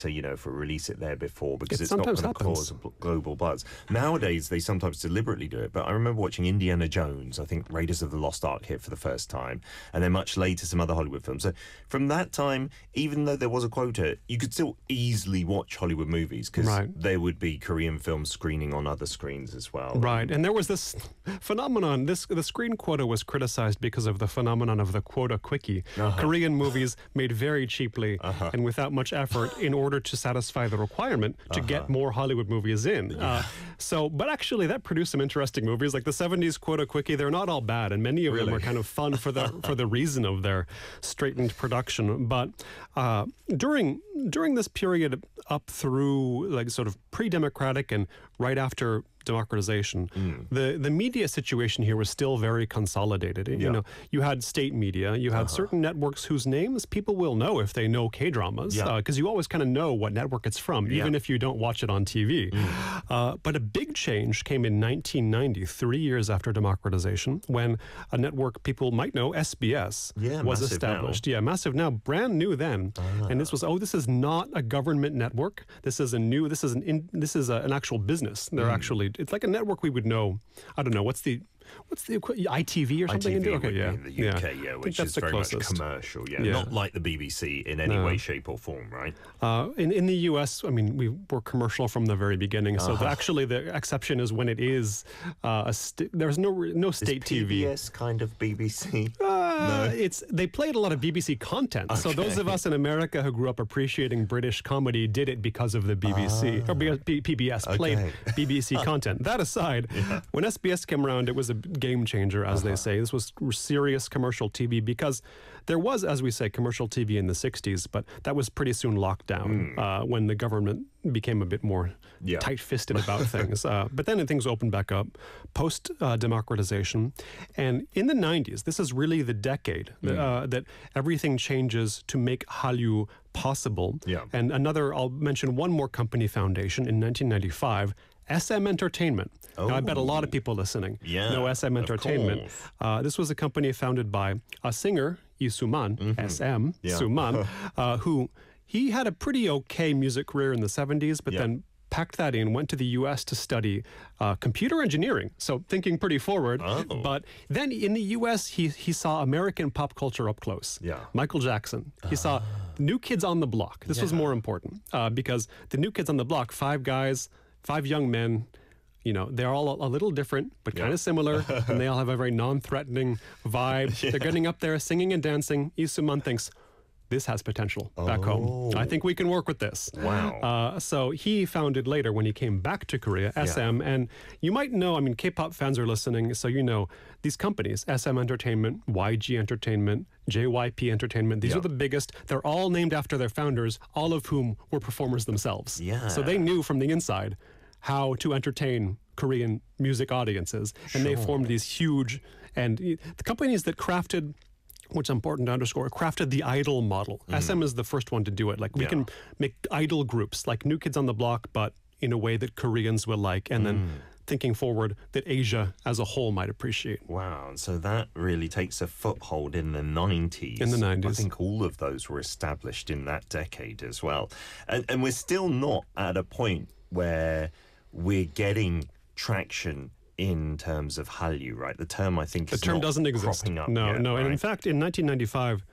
if we release it there before, because It it's not going sometimes to cause a global buzz. Nowadays, they sometimes deliberately do it, but I remember watching Indiana Jones, I think Raiders of the Lost Ark hit for the first time, and then much later some other Hollywood films. So from that time, even though there was a quota, you could still easily watch Hollywood movies, because there would be Korean films screening on other screens as well. Right, and there was this phenomenon, the screen quota was criticized because of the phenomenon of the quota quickie. Korean movies made very cheaply and without much effort in order to satisfy the requirement to get more Hollywood movies in. But actually that produced some interesting movies. Like the 70s quota quickie, they're not all bad, and many of them are kind of fun for the reason of their straightened production. But during this period up through like sort of pre-democratic and right after democratization, the media situation here was still very consolidated. You had state media, you had certain networks whose names people will know if they know K-dramas, because you always kind of know what network it's from, even if you don't watch it on TV. But a big change came in 1990, 3 years after democratization, when a network people might know, SBS, was established. Now. Massive Now, brand new then. And this was, this is not a government network. This is an actual business. They're actually, it's like a network we would know. I don't know, what's the ITV or something? ITV in the UK, which is very much commercial, not like the BBC in any way, shape or form, right? In the US, I mean, we were commercial from the very beginning, so actually the exception is when it is, there's no state TV. Is PBS kind of BBC? No. They played a lot of BBC content, so those of us in America who grew up appreciating British comedy did it because of the BBC, or because PBS played BBC content. That aside, when SBS came around, it was a game changer, as they say. This was serious commercial TV, because there was, as we say, commercial TV in the 60s, but that was pretty soon locked down when the government became a bit more tight-fisted about things. But then things opened back up post-democratization. And in the 90s, this is really the decade that everything changes to make Hallyu possible. And I'll mention one more company foundation in 1995, SM Entertainment. Now, I bet a lot of people listening know SM Entertainment. This was a company founded by a singer, Lee Soo-man, SM, Soo-man, who he had a pretty okay music career in the 70s, but then packed that in, went to the U.S. to study computer engineering. So thinking pretty forward. But then in the U.S., he saw American pop culture up close. Michael Jackson. He saw New Kids on the Block. This was more important because the New Kids on the Block, 5 guys, 5 young men, they're all a little different, but kind of similar, and they all have a very non-threatening vibe. They're getting up there, singing and dancing. Lee Soo-man thinks, this has potential back home. I think we can work with this. Wow. So he founded later, when he came back to Korea, SM. And you might know, I mean, K-pop fans are listening, so you know these companies, SM Entertainment, YG Entertainment, JYP Entertainment. These are the biggest. They're all named after their founders, all of whom were performers themselves. So they knew from the inside how to entertain Korean music audiences. And they formed these huge, and the companies that crafted, which is important to underscore, crafted the idol model. SM is the first one to do it. Like, we can make idol groups like New Kids on the Block, but in a way that Koreans will like, and then thinking forward that Asia as a whole might appreciate. Wow, so that really takes a foothold in the 90s. In the 90s. I think all of those were established in that decade as well. And we're still not at a point where we're getting traction in terms of Hallyu, right? The term, I think, is not doesn't exist. Cropping up No, yet, no. right? And in fact, in 1995,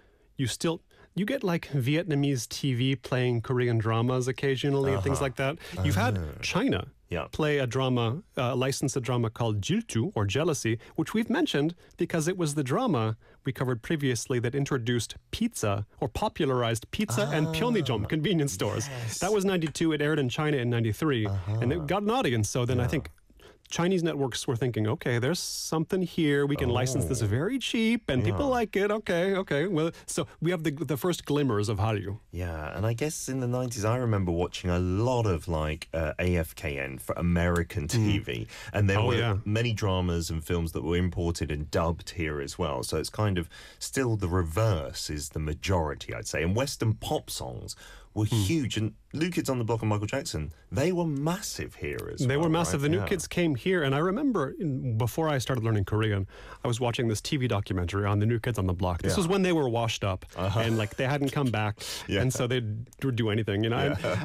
you get like Vietnamese TV playing Korean dramas occasionally and things like that. You've had China play a drama, license a drama called Jiltu, or Jealousy, which we've mentioned because it was the drama we covered previously that introduced pizza, or popularized pizza and pyeonijom convenience stores. That was 92. It aired in China in 93, and it got an audience. So then I think Chinese networks were thinking, okay, there's something here. We can license this very cheap, and people like it. Okay. Well, so we have the first glimmers of Hallyu. Yeah, and I guess in the 90s, I remember watching a lot of like AFKN for American TV, and there were many dramas and films that were imported and dubbed here as well. So it's kind of still the reverse is the majority, I'd say. And Western pop songs were huge, and New Kids on the Block and Michael Jackson, they were massive here as well. They were massive. Right? The New Kids came here, and I remember before I started learning Korean, I was watching this TV documentary on the New Kids on the Block. This was when they were washed up, and like they hadn't come back, and so they would do anything,